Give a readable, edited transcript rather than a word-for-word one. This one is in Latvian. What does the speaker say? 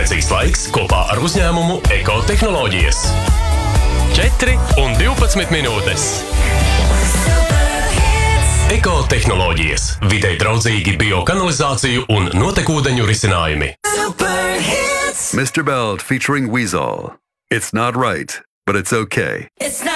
Precīzs laiks kopā ar uzņēmumu Ekotehnoloģijas. 4:12 minūtes. Ekotehnoloģijas. Videi draudzīgi biokanalizāciju un notekūdeņu risinājumi. Mr. Belt featuring Weasel. It's not right, but it's okay. It's not